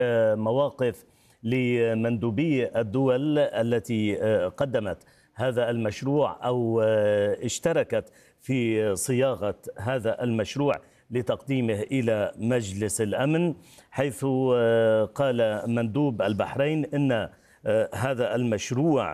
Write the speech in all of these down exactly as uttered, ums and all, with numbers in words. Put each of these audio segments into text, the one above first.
مواقف لمندوبي الدول التي قدمت هذا المشروع أو اشتركت في صياغة هذا المشروع لتقديمه إلى مجلس الأمن، حيث قال مندوب البحرين إن هذا المشروع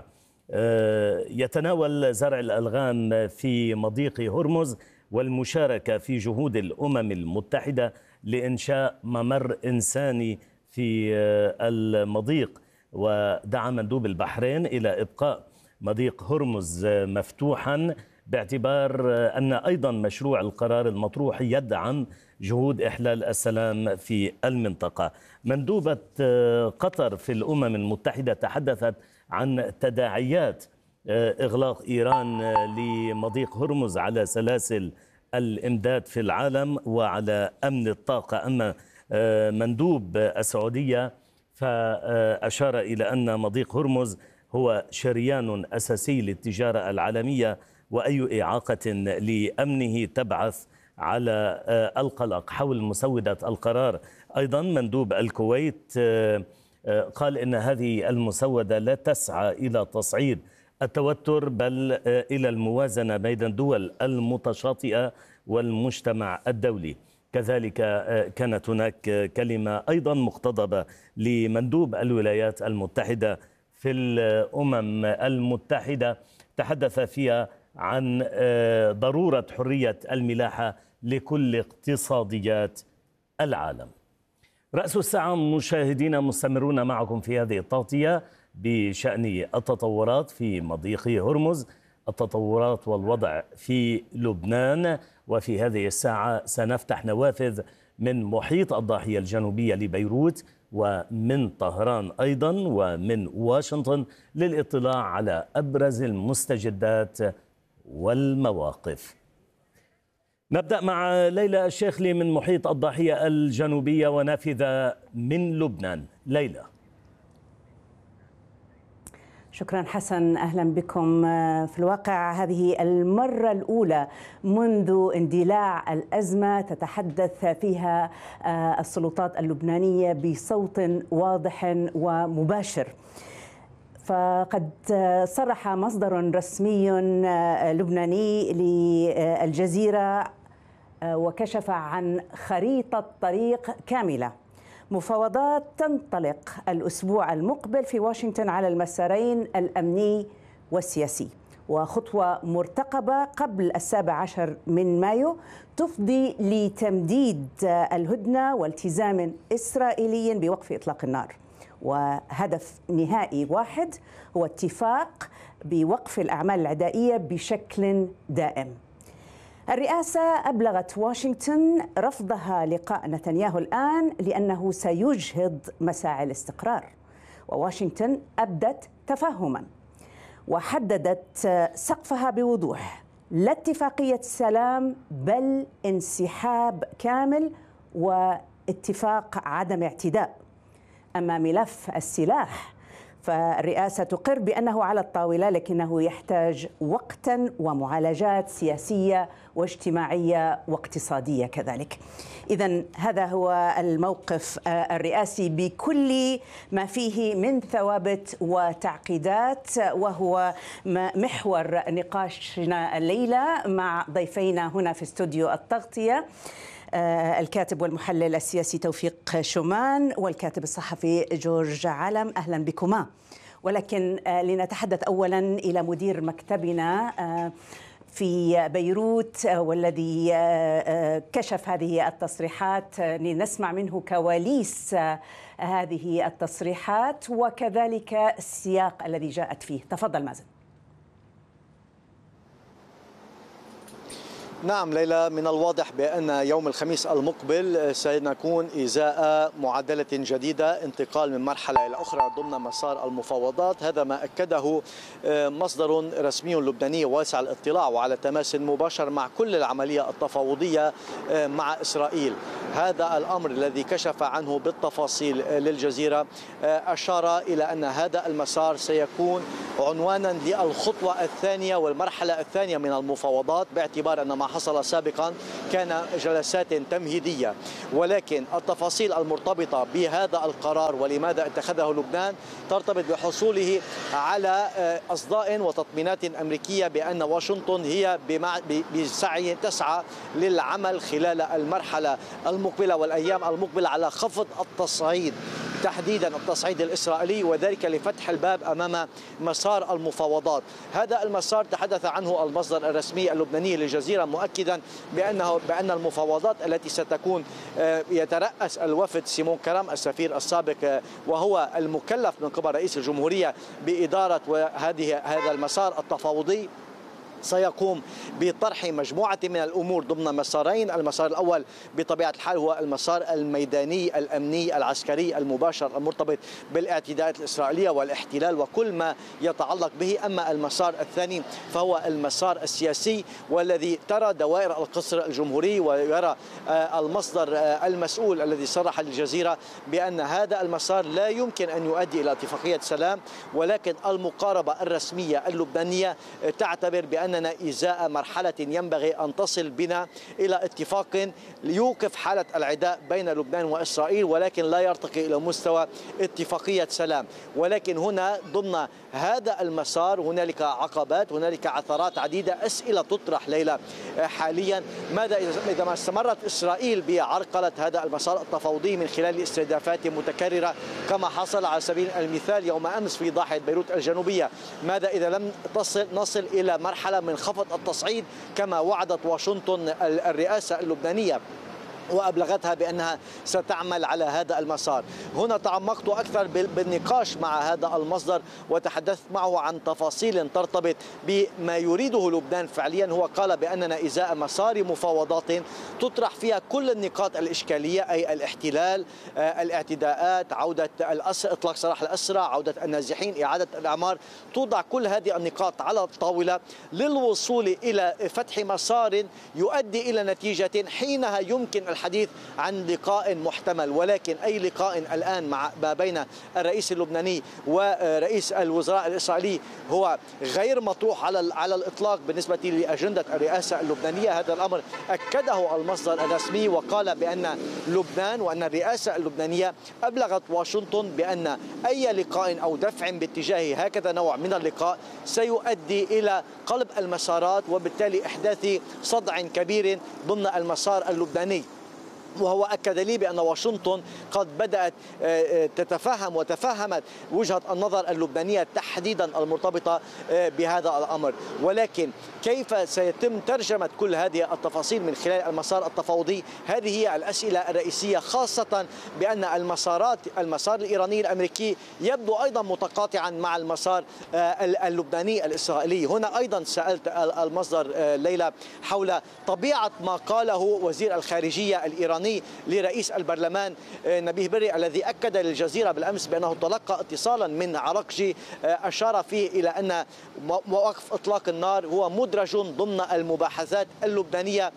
يتناول زرع الألغام في مضيق هرمز والمشاركة في جهود الأمم المتحدة لإنشاء ممر إنساني في المضيق. ودعا مندوب البحرين إلى إبقاء مضيق هرمز مفتوحا باعتبار أن أيضا مشروع القرار المطروح يدعم جهود إحلال السلام في المنطقة. مندوبة قطر في الأمم المتحدة تحدثت عن تداعيات إغلاق إيران لمضيق هرمز على سلاسل الإمداد في العالم وعلى أمن الطاقة. أما مندوب السعودية فأشار إلى أن مضيق هرمز هو شريان أساسي للتجارة العالمية، وأي إعاقة لأمنه تبعث على القلق حول مسودة القرار. أيضا مندوب الكويت قال إن هذه المسودة لا تسعى إلى تصعيد التوتر بل إلى الموازنة بين الدول المتشاطئة والمجتمع الدولي. كذلك كانت هناك كلمة أيضا مقتضبة لمندوب الولايات المتحدة في الأمم المتحدة، تحدث فيها عن ضرورة حرية الملاحة لكل اقتصاديات العالم. رأس الساعة مشاهدينا، مستمرون معكم في هذه التغطية بشأن التطورات في مضيق هرمز، التطورات والوضع في لبنان. وفي هذه الساعة سنفتح نوافذ من محيط الضاحية الجنوبية لبيروت ومن طهران أيضا ومن واشنطن للإطلاع على أبرز المستجدات والمواقف. نبدأ مع ليلى الشيخلي من محيط الضاحية الجنوبية ونافذة من لبنان. ليلى. شكرا حسن، أهلا بكم. في الواقع هذه المرة الأولى منذ اندلاع الأزمة تتحدث فيها السلطات اللبنانية بصوت واضح ومباشر. فقد صرح مصدر رسمي لبناني للجزيرة وكشف عن خريطة طريق كاملة. مفاوضات تنطلق الأسبوع المقبل في واشنطن على المسارين الأمني والسياسي، وخطوة مرتقبة قبل السابع عشر من مايو تفضي لتمديد الهدنة والتزام إسرائيلي بوقف إطلاق النار. وهدف نهائي واحد هو اتفاق بوقف الأعمال العدائية بشكل دائم. الرئاسة أبلغت واشنطن رفضها لقاء نتنياهو الآن لأنه سيجهض مساعي الاستقرار، وواشنطن أبدت تفهما وحددت سقفها بوضوح: لا اتفاقية سلام بل انسحاب كامل واتفاق عدم اعتداء. أما ملف السلاح فالرئاسة تقر بأنه على الطاولة، لكنه يحتاج وقتا ومعالجات سياسية واجتماعية واقتصادية كذلك. إذن هذا هو الموقف الرئاسي بكل ما فيه من ثوابت وتعقيدات، وهو محور نقاشنا الليلة مع ضيفينا هنا في استوديو التغطية، الكاتب والمحلل السياسي توفيق شومان والكاتب الصحفي جورج علم. أهلا بكما. ولكن لنتحدث أولا إلى مدير مكتبنا في بيروت والذي كشف هذه التصريحات، لنسمع منه كواليس هذه التصريحات وكذلك السياق الذي جاءت فيه. تفضل مازن. نعم ليلى، من الواضح بأن يوم الخميس المقبل سنكون إزاء معادلة جديدة، انتقال من مرحلة إلى أخرى ضمن مسار المفاوضات. هذا ما أكده مصدر رسمي لبناني واسع الاطلاع وعلى تماس مباشر مع كل العملية التفاوضية مع إسرائيل. هذا الأمر الذي كشف عنه بالتفاصيل للجزيرة أشار إلى أن هذا المسار سيكون عنوانا للخطوة الثانية والمرحلة الثانية من المفاوضات، باعتبار أن كما حصل سابقا كان جلسات تمهيدية، ولكن التفاصيل المرتبطة بهذا القرار ولماذا اتخذه لبنان ترتبط بحصوله على أصداء وتطمينات أمريكية بأن واشنطن هي بسعي تسعى للعمل خلال المرحلة المقبلة والأيام المقبلة على خفض التصعيد، تحديدا التصعيد الإسرائيلي، وذلك لفتح الباب أمام مسار المفاوضات. هذا المسار تحدث عنه المصدر الرسمي اللبناني للجزيرة، مؤكدا بأنه بأن المفاوضات التي ستكون يترأس الوفد سيمون كرام السفير السابق وهو المكلف من قبل رئيس الجمهورية بإدارة هذه هذا المسار التفاوضي، سيقوم بطرح مجموعة من الأمور ضمن مسارين. المسار الأول بطبيعة الحال هو المسار الميداني الأمني العسكري المباشر المرتبط بالاعتداءات الإسرائيلية والاحتلال وكل ما يتعلق به. أما المسار الثاني فهو المسار السياسي، والذي ترى دوائر القصر الجمهوري ويرى المصدر المسؤول الذي صرح للجزيرة بأن هذا المسار لا يمكن أن يؤدي إلى اتفاقية سلام، ولكن المقاربة الرسمية اللبنانية تعتبر بأن أننا إزاء مرحلة ينبغي أن تصل بنا إلى اتفاق ليوقف حالة العداء بين لبنان وإسرائيل، ولكن لا يرتقي إلى مستوى اتفاقية سلام. ولكن هنا ضمن هذا المسار هنالك عقبات، هنالك عثرات عديدة، أسئلة تطرح ليلى حاليا. ماذا إذا ما استمرت إسرائيل بعرقلة هذا المسار التفاوضي من خلال استهدافات متكررة كما حصل على سبيل المثال يوم أمس في ضاحية بيروت الجنوبية؟ ماذا إذا لم تصل نصل إلى مرحلة من خفض التصعيد كما وعدت واشنطن الرئاسة اللبنانية وأبلغتها بأنها ستعمل على هذا المسار؟ هنا تعمقت أكثر بالنقاش مع هذا المصدر وتحدثت معه عن تفاصيل ترتبط بما يريده لبنان فعليا. هو قال بأننا إزاء مسار مفاوضات تطرح فيها كل النقاط الإشكالية، أي الاحتلال، الاعتداءات، عودة الأسرى، إطلاق سراح الأسرى، عودة النازحين، إعادة الأعمار، توضع كل هذه النقاط على الطاولة للوصول إلى فتح مسار يؤدي إلى نتيجة حينها يمكن الحديث عن لقاء محتمل. ولكن أي لقاء الآن مع ما بين الرئيس اللبناني ورئيس الوزراء الإسرائيلي هو غير مطروح على على الإطلاق بالنسبة لأجندة الرئاسة اللبنانية. هذا الأمر أكده المصدر الرسمي وقال بأن لبنان وأن الرئاسة اللبنانية أبلغت واشنطن بأن أي لقاء أو دفع باتجاه هكذا نوع من اللقاء سيؤدي إلى قلب المسارات وبالتالي إحداث صدع كبير ضمن المسار اللبناني. وهو أكد لي بأن واشنطن قد بدأت تتفهم وتفهمت وجهة النظر اللبنانية تحديدا المرتبطة بهذا الأمر. ولكن كيف سيتم ترجمة كل هذه التفاصيل من خلال المسار التفاوضي؟ هذه هي الأسئلة الرئيسية، خاصة بأن المسارات المسار الإيراني الأمريكي يبدو أيضا متقاطعا مع المسار اللبناني الإسرائيلي. هنا أيضا سألت المصدر ليلى حول طبيعة ما قاله وزير الخارجية الإيراني لرئيس البرلمان نبيه بري، الذي أكد للجزيرة بالأمس بأنه تلقى اتصالا من عرقجي أشار فيه إلى أن وقف إطلاق النار هو مدرج ضمن المباحثات اللبنانية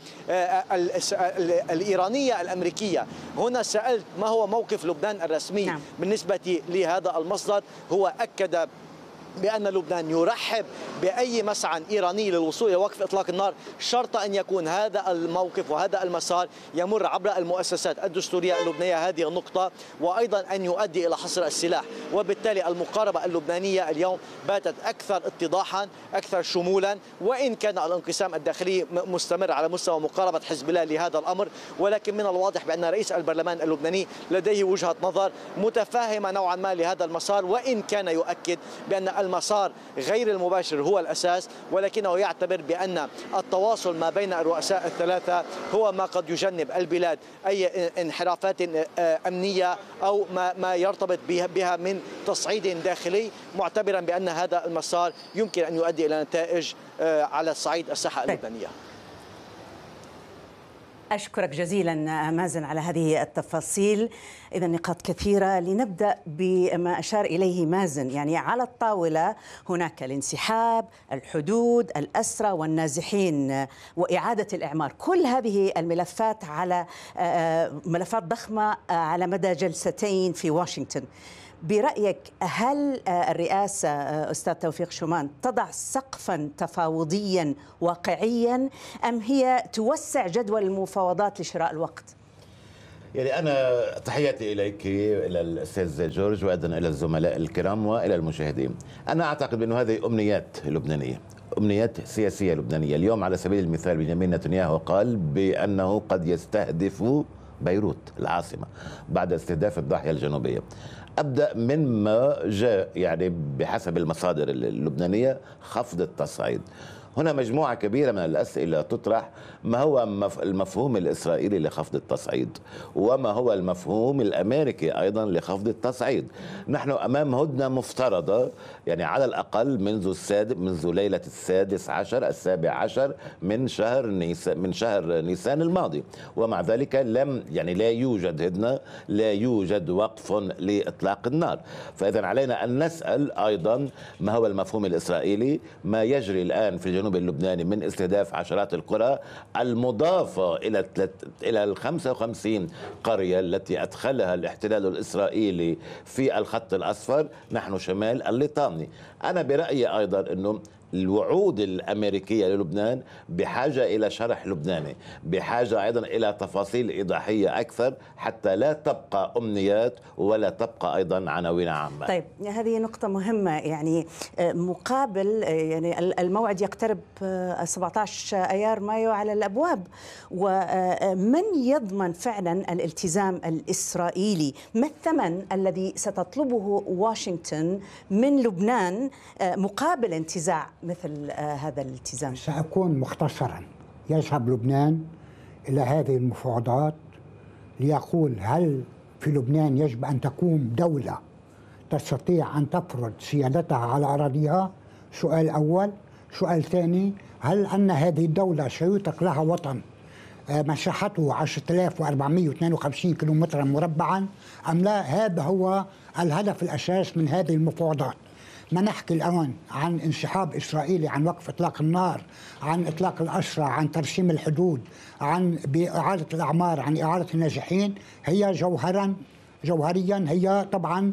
الإيرانية الأمريكية. هنا سألت ما هو موقف لبنان الرسمي نعم. بالنسبة لهذا المصدر هو أكد بأن لبنان يرحب بأي مسعى إيراني للوصول إلى وقف إطلاق النار، شرط أن يكون هذا الموقف وهذا المسار يمر عبر المؤسسات الدستورية اللبنانية. هذه النقطة، وأيضا أن يؤدي إلى حصر السلاح. وبالتالي المقاربة اللبنانية اليوم باتت أكثر اتضاحا، أكثر شمولا، وإن كان الانقسام الداخلي مستمر على مستوى مقاربة حزب الله لهذا الأمر. ولكن من الواضح بأن رئيس البرلمان اللبناني لديه وجهة نظر متفاهمة نوعا ما لهذا المسار، وإن كان يؤكد بأن المسار غير المباشر هو الأساس، ولكنه يعتبر بأن التواصل ما بين الرؤساء الثلاثة هو ما قد يجنب البلاد أي انحرافات أمنية أو ما ما يرتبط بها من تصعيد داخلي، معتبرا بأن هذا المسار يمكن أن يؤدي إلى نتائج على الصعيد الساحة اللبنانية. أشكرك جزيلا مازن على هذه التفاصيل. إذا نقاط كثيرة، لنبدأ بما أشار إليه مازن. يعني على الطاولة هناك الانسحاب، الحدود، الأسرى والنازحين وإعادة الإعمار. كل هذه الملفات على ملفات ضخمة على مدى جلستين في واشنطن. برأيك هل الرئاسة أستاذ توفيق شومان تضع سقفا تفاوضيا واقعيا أم هي توسع جدول المفاوضات لشراء الوقت؟ يعني أنا تحياتي إليك إلى الأستاذ جورج وأيضا إلى الزملاء الكرام وإلى المشاهدين. أنا أعتقد أن هذه أمنيات لبنانية، أمنيات سياسية لبنانية. اليوم على سبيل المثال بنيامين نتنياهو قال بأنه قد يستهدف بيروت العاصمة بعد استهداف الضاحية الجنوبية. أبدأ من ما جاء يعني بحسب المصادر اللبنانية خفض التصعيد. هنا مجموعة كبيرة من الأسئلة تطرح: ما هو المفهوم الإسرائيلي لخفض التصعيد؟ وما هو المفهوم الأمريكي أيضا لخفض التصعيد؟ نحن أمام هدنة مفترضة يعني على الأقل منذ السادس منذ ليلة السادس عشر السابع عشر من شهر نيسان من شهر نيسان الماضي، ومع ذلك لم يعني لا يوجد هدنة، لا يوجد وقف لإطلاق النار. فإذا علينا أن نسأل أيضا ما هو المفهوم الإسرائيلي؟ ما يجري الآن في الجنوب اللبناني من استهداف عشرات القرى المضافة إلى إلى ال خمسة وخمسين قرية التي أدخلها الاحتلال الإسرائيلي في الخط الأصفر نحن شمال الليطاني. أنا برأيي أيضا أنه الوعود الأمريكية للبنان بحاجة إلى شرح لبناني، بحاجة أيضا إلى تفاصيل إيضاحية أكثر حتى لا تبقى أمنيات ولا تبقى أيضا عناوين عامة. طيب هذه نقطة مهمة، يعني مقابل يعني الموعد يقترب سبعة عشر أيار مايو على الأبواب، ومن يضمن فعلا الالتزام الإسرائيلي؟ ما الثمن الذي ستطلبه واشنطن من لبنان مقابل انتزاع مثل هذا الالتزام؟ سأكون مختصرا. يذهب لبنان إلى هذه المفاوضات ليقول هل في لبنان يجب أن تقوم دولة تستطيع أن تفرض سيادتها على أراضيها؟ سؤال أول. سؤال ثاني: هل أن هذه الدولة سيطلق لها وطن مساحته عشرة آلاف وأربعمئة واثنين وخمسين كيلومترا مربعا أم لا؟ هذا هو الهدف الأساس من هذه المفاوضات. ما نحكي الآن عن انسحاب إسرائيلي، عن وقف إطلاق النار، عن إطلاق الأسرى، عن ترسيم الحدود، عن بإعادة الأعمار، عن إعادة النازحين، هي جوهرا جوهريا هي طبعا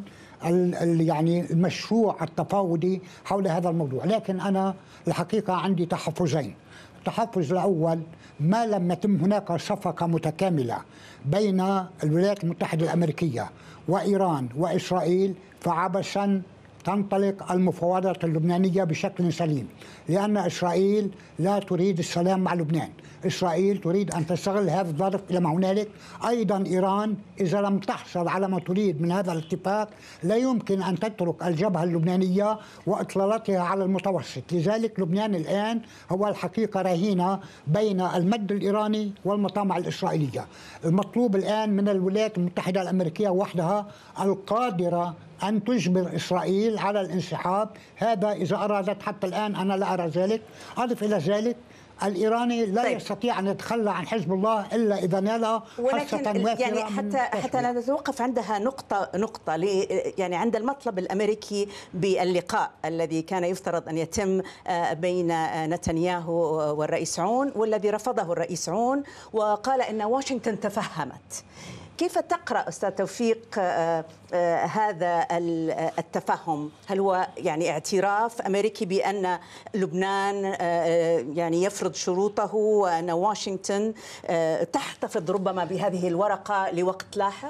يعني المشروع التفاوضي حول هذا الموضوع. لكن أنا الحقيقة عندي تحفظين. التحفظ الأول: ما لم يتم هناك صفقة متكاملة بين الولايات المتحدة الأمريكية وإيران وإسرائيل فعبثا تنطلق المفاوضات اللبنانية بشكل سليم، لأن إسرائيل لا تريد السلام مع لبنان. إسرائيل تريد أن تستغل هذا الظرف إلى ما هنالك. أيضا إيران إذا لم تحصل على ما تريد من هذا الاتفاق لا يمكن أن تترك الجبهة اللبنانية وإطلالتها على المتوسط. لذلك لبنان الآن هو الحقيقة رهينة بين المد الإيراني والمطامع الإسرائيلية. المطلوب الآن من الولايات المتحدة الأمريكية وحدها القادرة أن تجبر إسرائيل على الانسحاب، هذا إذا أرادت. حتى الآن أنا لا أرى ذلك. أضف إلى ذلك الإيراني لا طيب. يستطيع أن يتخلى عن حزب الله إلا إذا نال حصة وافرة. يعني حتى حتى نتوقف عندها نقطة نقطة يعني عند المطلب الأمريكي باللقاء الذي كان يفترض أن يتم بين نتنياهو والرئيس عون، والذي رفضه الرئيس عون وقال إن واشنطن تفهمت. كيف تقرأ أستاذ توفيق آآ آآ هذا التفهم؟ هل هو يعني اعتراف أمريكي بأن لبنان يعني يفرض شروطه وأن واشنطن تحتفظ ربما بهذه الورقة لوقت لاحق؟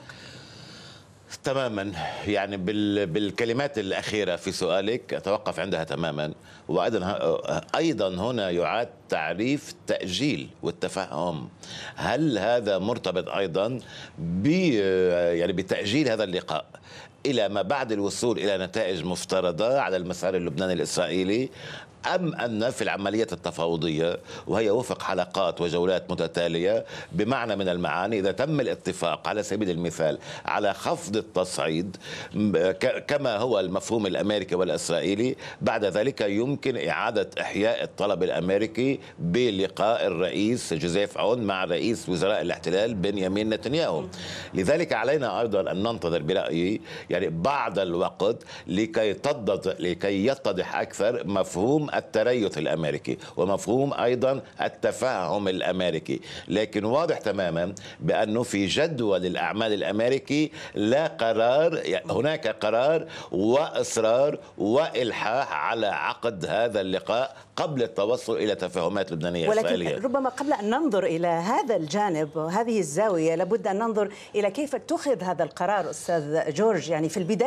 تماما. يعني بالكلمات الأخيرة في سؤالك أتوقف عندها تماما. وأيضا أيضا هنا يعاد تعريف تأجيل والتفهم. هل هذا مرتبط أيضا ب يعني بتأجيل هذا اللقاء إلى ما بعد الوصول إلى نتائج مفترضة على المسار اللبناني الإسرائيلي، أم أن في العملية التفاوضية وهي وفق حلقات وجولات متتالية بمعنى من المعاني إذا تم الاتفاق على سبيل المثال على خفض التصعيد كما هو المفهوم الأمريكي والإسرائيلي، بعد ذلك يمكن إعادة إحياء الطلب الأمريكي بلقاء الرئيس جوزيف عون مع رئيس وزراء الاحتلال بنيامين نتنياهو. لذلك علينا أيضا أن ننتظر برأيي يعني بعض الوقت لكي تضد لكي يتضح أكثر مفهوم مفهوم التريث الأمريكي ومفهوم أيضا التفاهم الأمريكي. لكن واضح تماما بأنه في جدول الأعمال الأمريكي لا قرار، هناك قرار وإصرار وإلحاح على عقد هذا اللقاء قبل التوصل إلى تفاهمات لبنانية إسرائيلية. ولكن ربما قبل أن ننظر إلى هذا الجانب وهذه الزاوية لابد أن ننظر إلى كيف اتخذ هذا القرار أستاذ جورج. يعني في البداية